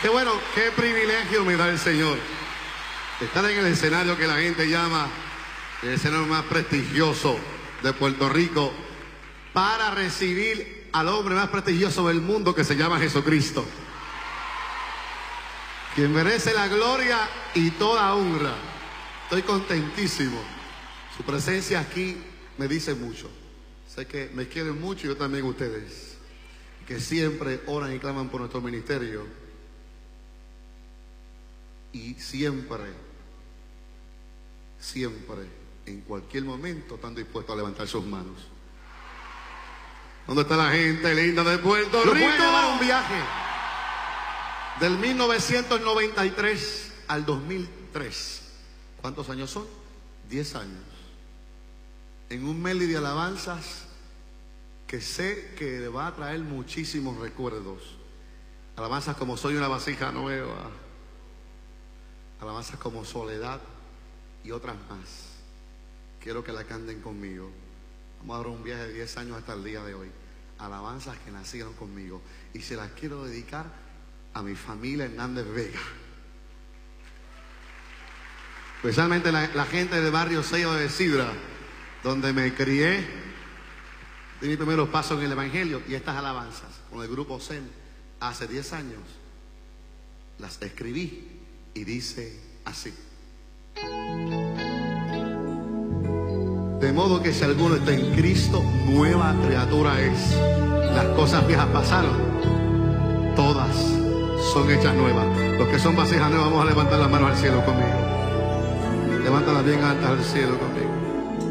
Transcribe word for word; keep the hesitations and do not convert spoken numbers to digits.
Qué bueno, qué privilegio me da el Señor estar en el escenario que la gente llama el escenario más prestigioso de Puerto Rico para recibir al hombre más prestigioso del mundo, que se llama Jesucristo, quien merece la gloria y toda honra. Estoy contentísimo. Su presencia aquí me dice mucho. Sé que me quieren mucho y yo también ustedes, que siempre oran y claman por nuestro ministerio y siempre, siempre, en cualquier momento están dispuestos a levantar sus manos. ¿Dónde está la gente linda de Puerto Rico? Lo pueden llevar a un viaje del mil novecientos noventa y tres al dos mil tres. ¿Cuántos años son? Diez años. En un medley de alabanzas que sé que le va a traer muchísimos recuerdos. Alabanzas como Soy una vasija nueva, alabanzas como Soledad y otras más. Quiero que la canten conmigo. Vamos a dar un viaje de diez años hasta el día de hoy. Alabanzas que nacieron conmigo. Y se las quiero dedicar a mi familia Hernández Vega. Especialmente la, la gente del barrio Sello de Sidra, donde me crié, di mis primeros pasos en el Evangelio. Y estas alabanzas, con el grupo Zen, hace diez años, las escribí y dice así. De modo que si alguno está en Cristo, nueva criatura es. Las cosas viejas pasaron, todas son hechas nuevas. Los que son vasijas nuevas, vamos a levantar las manos al cielo conmigo. Levántala bien altas al cielo conmigo.